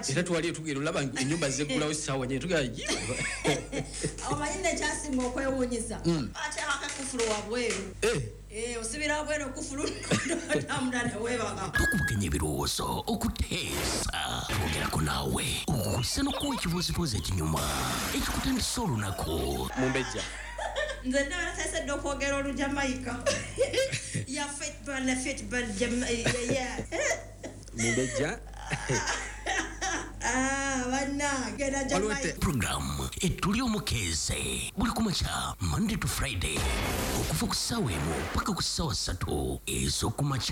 era twali tugero laba ennyumba zeggulawo sawa nye tugera amayine kyasinga okwewuunyisa ate akakufulu wabweru osibira bwero kufulu namudane webaga tukugenya ebirowoozo okuteesa twongerako naawe okukusa n'okuwa ekibuuzibuuzi ekinyuma ekikutandisa olunaku Mumbejja nze nabateesedde okwogera olujamaika ya football Mumbejja bannange Jamaica program etuli omukeeze buli kumakya Monday to Friday okuva ku ssaawa emu paka ku ssaawa 3 ez'okumakya